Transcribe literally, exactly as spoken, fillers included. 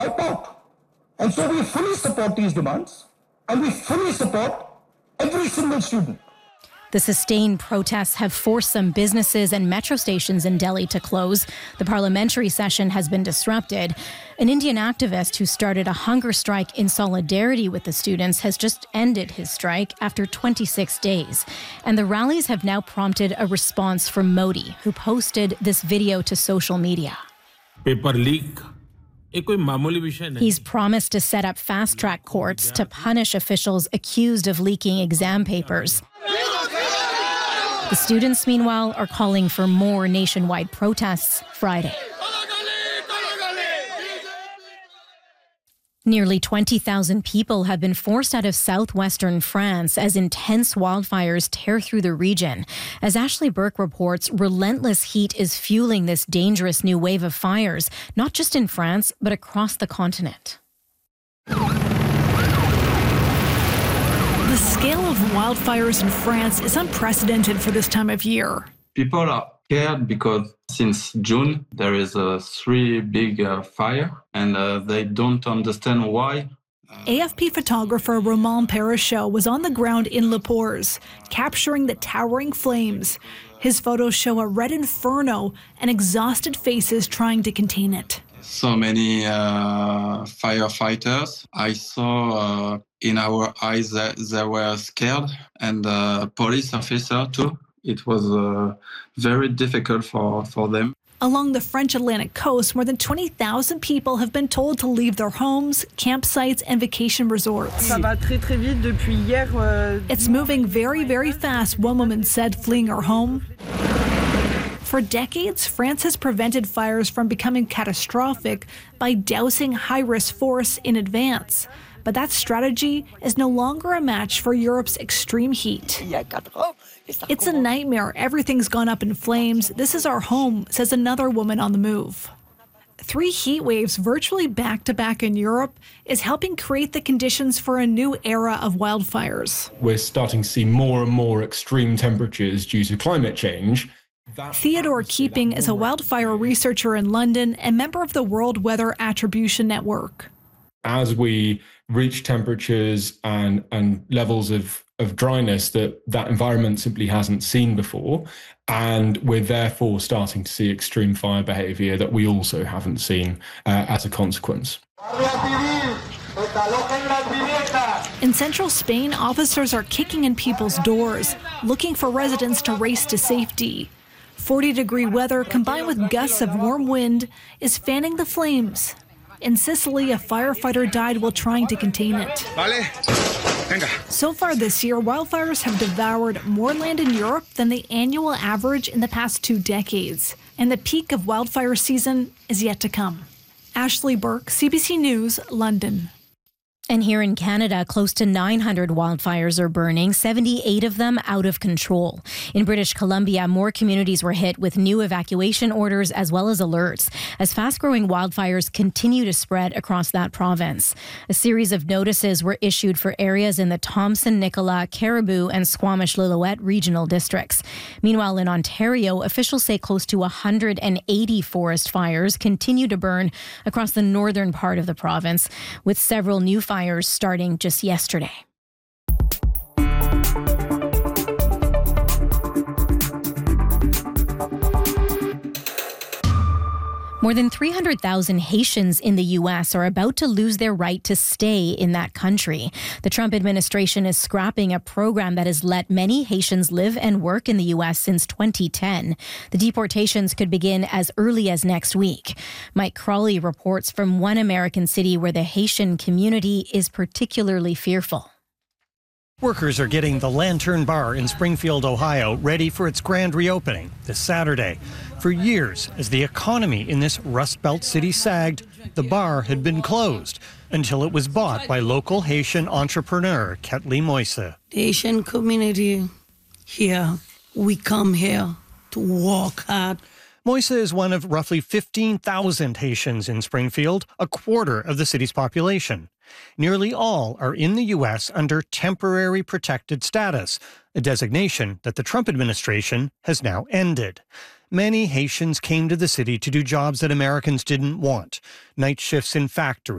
wipe out. And so we fully support these demands, and we fully support every single student. The sustained protests have forced some businesses and metro stations in Delhi to close. The parliamentary session has been disrupted. An Indian activist who started a hunger strike in solidarity with the students has just ended his strike after twenty-six days. And the rallies have now prompted a response from Modi, who posted this video to social media. Paper leak. He's promised to set up fast-track courts to punish officials accused of leaking exam papers. The students, meanwhile, are calling for more nationwide protests Friday. Nearly twenty thousand people have been forced out of southwestern France as intense wildfires tear through the region. As Ashley Burke reports, relentless heat is fueling this dangerous new wave of fires, not just in France, but across the continent. The scale of wildfires in France is unprecedented for this time of year. People are scared because since June there is a three big uh, fire, and uh, they don't understand why. A F P photographer Romain Perichot was on the ground in Le Pors, capturing the towering flames. His photos show a red inferno and exhausted faces trying to contain it. So many uh, firefighters. I saw uh, in our eyes that they were scared, and uh, police officer too. It was uh, very difficult for, for them. Along the French Atlantic coast, more than twenty thousand people have been told to leave their homes, campsites, and vacation resorts. It's moving very, very fast, one woman said, fleeing her home. For decades, France has prevented fires from becoming catastrophic by dousing high-risk forests in advance. But that strategy is no longer a match for Europe's extreme heat. It's a nightmare. Everything's gone up in flames. This is our home, says another woman on the move. Three heat waves virtually back-to-back in Europe is helping create the conditions for a new era of wildfires. We're starting to see more and more extreme temperatures due to climate change. Theodore Keeping is a wildfire researcher in London and member of the World Weather Attribution Network. As we reach temperatures and, and levels of, of dryness that that environment simply hasn't seen before, and we're therefore starting to see extreme fire behaviour that we also haven't seen uh, as a consequence. In central Spain, officers are kicking in people's doors, looking for residents to race to safety. forty-degree weather combined with gusts of warm wind is fanning the flames. In Sicily, a firefighter died while trying to contain it. So far this year, wildfires have devoured more land in Europe than the annual average in the past two decades. And the peak of wildfire season is yet to come. Ashley Burke, C B C News, London. And here in Canada, close to nine hundred wildfires are burning, seventy-eight of them out of control. In British Columbia, more communities were hit with new evacuation orders as well as alerts as fast-growing wildfires continue to spread across that province. A series of notices were issued for areas in the Thompson, Nicola, Caribou, and Squamish-Lillooet regional districts. Meanwhile, in Ontario, officials say close to one hundred eighty forest fires continue to burn across the northern part of the province, with several new fires starting just yesterday. More than three hundred thousand Haitians in the U S are about to lose their right to stay in that country. The Trump administration is scrapping a program that has let many Haitians live and work in the U S since twenty ten. The deportations could begin as early as next week. Mike Crawley reports from one American city where the Haitian community is particularly fearful. Workers are getting the Lantern Bar in Springfield, Ohio, ready for its grand reopening this Saturday. For years, as the economy in this Rust Belt city sagged, the bar had been closed until it was bought by local Haitian entrepreneur Ketli Moise. The Haitian community here, we come here to work hard. Moise is one of roughly fifteen thousand Haitians in Springfield, a quarter of the city's population. Nearly all are in the U S under temporary protected status, a designation that the Trump administration has now ended. Many Haitians came to the city to do jobs that Americans didn't want, night shifts in factories.